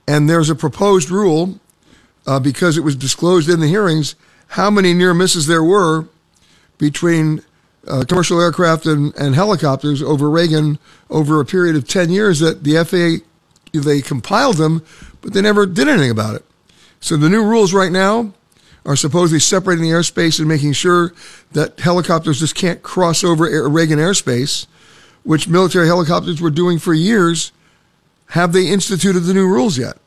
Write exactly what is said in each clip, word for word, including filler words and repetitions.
And there's a proposed rule, uh, because it was disclosed in the hearings, how many near misses there were between uh, commercial aircraft and, and helicopters over Reagan over a period of ten years that the F A A, they compiled them, but they never did anything about it. So the new rules right now are supposedly separating the airspace and making sure that helicopters just can't cross over air, Reagan airspace, which military helicopters were doing for years. Have they instituted the new rules yet?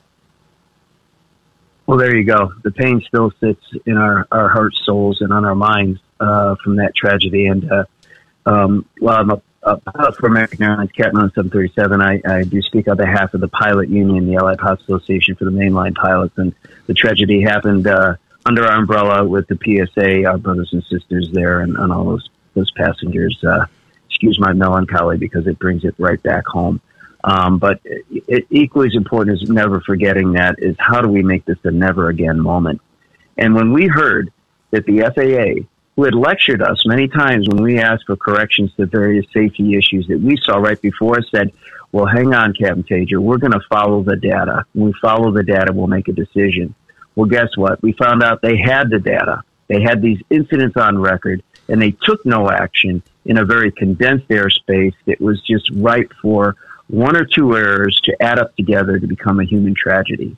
Well, there you go. The pain still sits in our, our hearts, souls, and on our minds uh, from that tragedy. And uh, um, while I'm a, a pilot for American Airlines, Captain on seven thirty-seven, I, I do speak on behalf of the pilot union, the Allied Pilot Association for the mainline pilots. And the tragedy happened uh, under our umbrella with the P S A, our brothers and sisters there, and, and all those, those passengers. Uh, excuse my melancholy because it brings it right back home. Um, but it, it, equally as important as never forgetting that is how do we make this a never again moment? And when we heard that the F A A, who had lectured us many times when we asked for corrections to various safety issues that we saw right before us, said, well, hang on, Captain Tager, we're going to follow the data. When we follow the data, we'll make a decision. Well, guess what? We found out they had the data. They had these incidents on record, and they took no action in a very condensed airspace that was just ripe for one or two errors to add up together to become a human tragedy.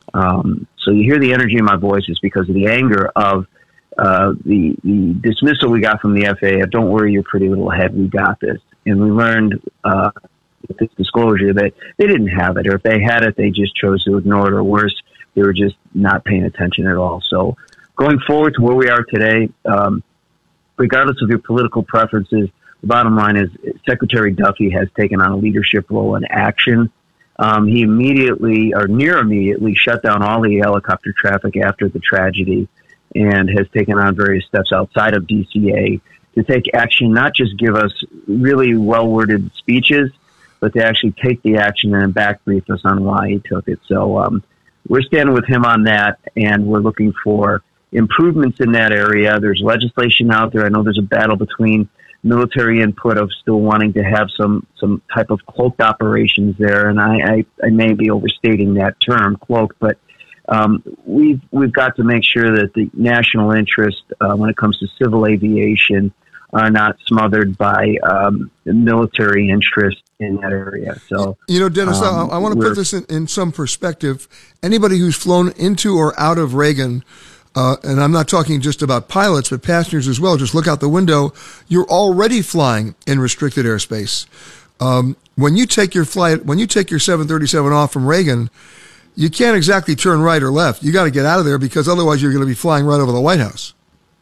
Um, so you hear the energy in my voice is because of the anger of uh, the, the dismissal we got from the F A A. Don't worry your pretty little head, we got this. And we learned uh, with this disclosure that they didn't have it, or if they had it, they just chose to ignore it, or worse, they were just not paying attention at all. So going forward to where we are today, um, regardless of your political preferences, the bottom line is Secretary Duffy has taken on a leadership role in action. Um, he immediately, or near immediately, shut down all the helicopter traffic after the tragedy and has taken on various steps outside of D C A to take action, not just give us really well-worded speeches, but to actually take the action and back brief us on why he took it. So um, we're standing with him on that, and we're looking for improvements in that area. There's legislation out there. I know there's a battle between military input of still wanting to have some, some type of cloaked operations there. And I, I, I may be overstating that term, cloaked, but um, we've, we've got to make sure that the national interest uh, when it comes to civil aviation are not smothered by um, military interest in that area. So, you know, Dennis, um, I, I want to put this in, in some perspective. Anybody who's flown into or out of Reagan, Uh, and I'm not talking just about pilots, but passengers as well. Just look out the window. You're already flying in restricted airspace. Um, when you take your flight, when you take your seven thirty-seven off from Reagan, you can't exactly turn right or left. You got to get out of there because otherwise you're going to be flying right over the White House.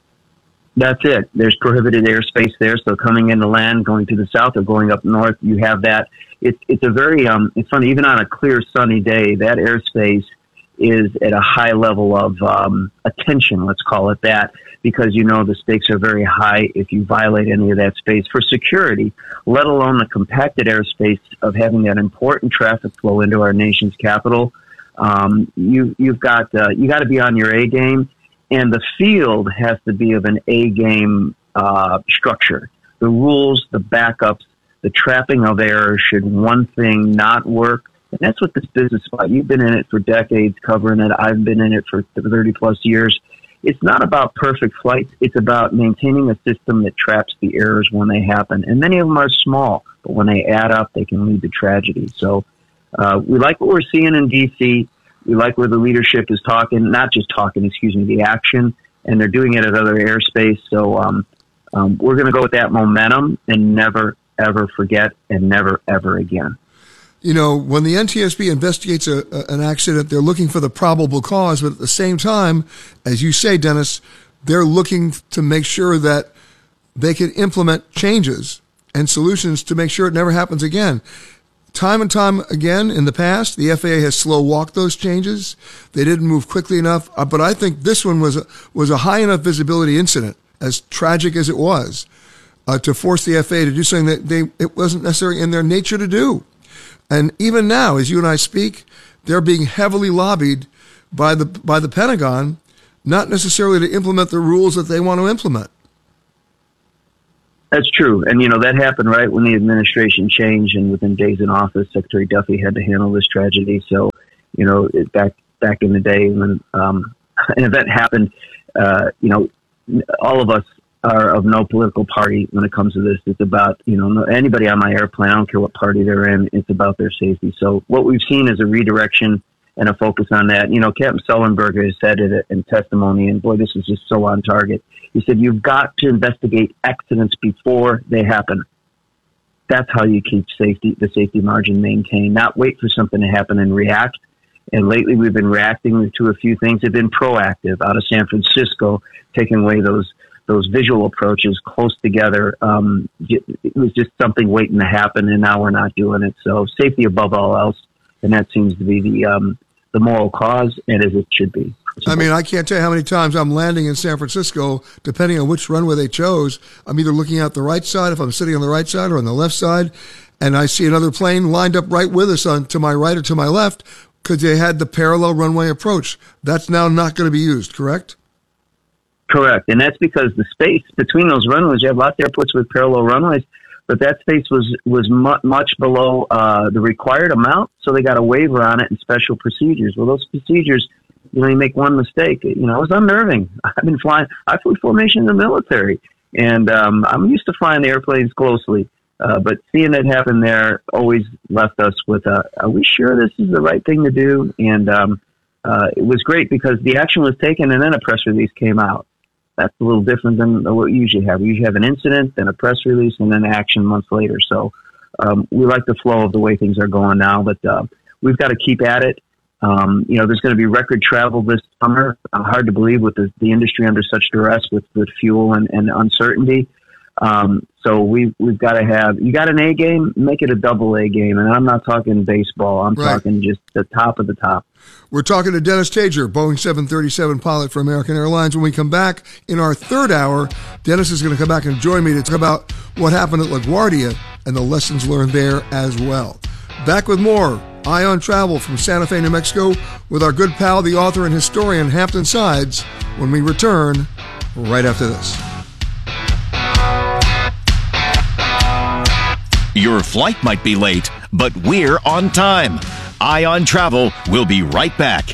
That's it. There's prohibited airspace there. So coming into land, going to the south or going up north, you have that. It's, it's a very, um, it's funny, even on a clear sunny day, that airspace is at a high level of um, attention, let's call it that, because you know the stakes are very high if you violate any of that space for security, let alone the compacted airspace of having that important traffic flow into our nation's capital. Um, you, you've got uh, you got to be on your A game, and the field has to be of an A game uh, structure. The rules, the backups, the trapping of errors. Should one thing not work? And that's what this business is about. You've been in it for decades, covering it. I've been in it for thirty plus years. It's not about perfect flights. It's about maintaining a system that traps the errors when they happen. And many of them are small, but when they add up, they can lead to tragedy. So uh, we like what we're seeing in D C. We like where the leadership is talking, not just talking, excuse me, the action, and they're doing it at other airspace. So um, um, we're going to go with that momentum and never, ever forget, and never, ever again. You know, when the N T S B investigates a, a, an accident, they're looking for the probable cause, but at the same time, as you say, Dennis, they're looking to make sure that they can implement changes and solutions to make sure it never happens again. Time and time again in the past, the F A A has slow walked those changes. They didn't move quickly enough, uh, but I think this one was a, was a high enough visibility incident, as tragic as it was, uh, to force the F A A to do something that they it wasn't necessarily in their nature to do. And even now, as you and I speak, they're being heavily lobbied by the by the Pentagon, not necessarily to implement the rules that they want to implement. That's true. And, you know, that happened right when the administration changed, and within days in office, Secretary Duffy had to handle this tragedy. So you know, it, back back in the day when um, an event happened, uh, you know, all of us are of no political party when it comes to this. It's about, you know, anybody on my airplane, I don't care what party they're in, it's about their safety. So what we've seen is a redirection and a focus on that. You know, Captain Sullenberger has said it in testimony, and boy, this is just so on target. He said, you've got to investigate accidents before they happen. That's how you keep safety, the safety margin maintained, not wait for something to happen and react. And lately we've been reacting to a few things that have been proactive out of San Francisco, taking away those those visual approaches close together. Um, it was just something waiting to happen, and now we're not doing it. So safety above all else, and that seems to be the um, the moral cause, and as it should be. I mean, I can't tell you how many times I'm landing in San Francisco, depending on which runway they chose. I'm either looking out the right side, if I'm sitting on the right side, or on the left side, and I see another plane lined up right with us on to my right or to my left, because they had the parallel runway approach. That's now not going to be used, correct? Correct. And that's because the space between those runways, you have lots of airports with parallel runways, but that space was, was mu- much below uh, the required amount, so they got a waiver on it and special procedures. Well, those procedures, you know, you make one mistake. You know, it was unnerving. I've been flying, I flew formation in the military, and um, I'm used to flying the airplanes closely. Uh, but seeing it happen there always left us with, uh, are we sure this is the right thing to do? And um, uh, it was great because the action was taken and then a press release came out. That's a little different than what we usually have. We usually have an incident, then a press release, and then action months later. So um, we like the flow of the way things are going now, but uh, we've got to keep at it. Um, you know, there's going to be record travel this summer. Uh, hard to believe with the, the industry under such duress with, with fuel and, and uncertainty. Um, so we've, we've got to have, you got an A game, make it a double A game. And I'm not talking baseball. I'm right. talking just the top of the top. We're talking to Dennis Tager, Boeing seven thirty-seven pilot for American Airlines. When we come back in our third hour, Dennis is going to come back and join me to talk about what happened at LaGuardia and the lessons learned there as well. Back with more Eye on Travel from Santa Fe, New Mexico, with our good pal, the author and historian Hampton Sides, when we return right after this. Your flight might be late, but we're on time. Eye on Travel will be right back.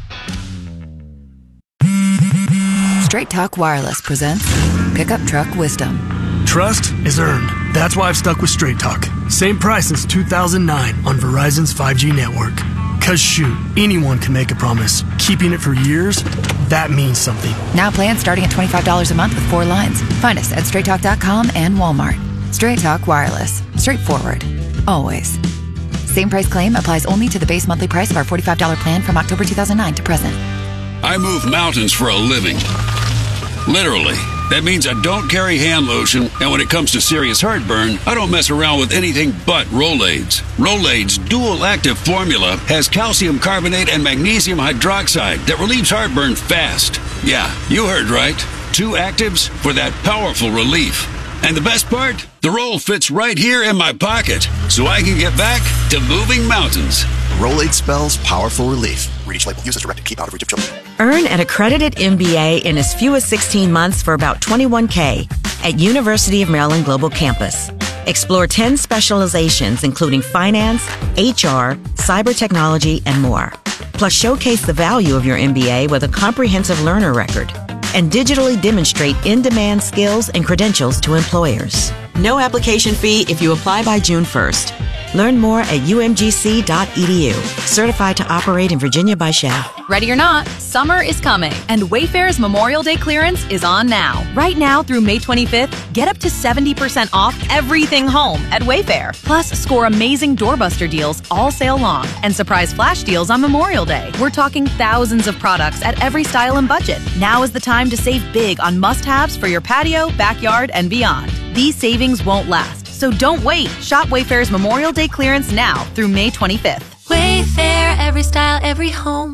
Straight Talk Wireless presents Pickup Truck Wisdom. Trust is earned. That's why I've stuck with Straight Talk. Same price since two thousand nine on Verizon's five G network. Cause shoot, anyone can make a promise. Keeping it for years, that means something. Now plans starting at twenty-five dollars a month with four lines. Find us at straight talk dot com and Walmart. Straight Talk Wireless. Straightforward. Always. Same price claim applies only to the base monthly price of our forty-five dollars plan from October two thousand nine to present. I move mountains for a living. Literally. That means I don't carry hand lotion, and when it comes to serious heartburn, I don't mess around with anything but Rolaids. Rolaids' dual-active formula has calcium carbonate and magnesium hydroxide that relieves heartburn fast. Yeah, you heard right. Two actives for that powerful relief. And the best part? The roll fits right here in my pocket, so I can get back to moving mountains. Rolade spells powerful relief. Read each label. Use as directed. Keep out of reach of children. Earn an accredited M B A in as few as sixteen months for about twenty-one thousand dollars at University of Maryland Global Campus. Explore ten specializations, including finance, H R, cyber technology, and more. Plus, showcase the value of your M B A with a comprehensive learner record and digitally demonstrate in-demand skills and credentials to employers. No application fee if you apply by June first. Learn more at u m g c dot e d u. Certified to operate in Virginia by S C H A. Ready or not, summer is coming, and Wayfair's Memorial Day clearance is on now. Right now through May twenty-fifth, get up to seventy percent off everything home at Wayfair. Plus, score amazing doorbuster deals all sale long and surprise flash deals on Memorial Day. We're talking thousands of products at every style and budget. Now is the time to save big on must-haves for your patio, backyard, and beyond. These savings won't last, so don't wait. Shop Wayfair's Memorial Day clearance now through May twenty-fifth. Wayfair, every style, every home.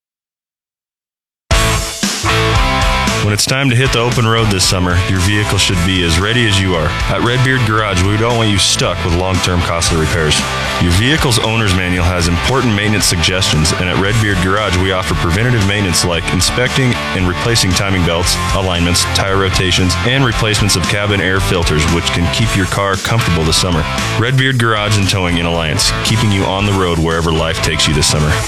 When it's time to hit the open road this summer, your vehicle should be as ready as you are. At Redbeard Garage, we don't want you stuck with long-term costly repairs. Your vehicle's owner's manual has important maintenance suggestions, and at Redbeard Garage, we offer preventative maintenance like inspecting and replacing timing belts, alignments, tire rotations, and replacements of cabin air filters, which can keep your car comfortable this summer. Redbeard Garage and Towing in Alliance, keeping you on the road wherever life takes you this summer.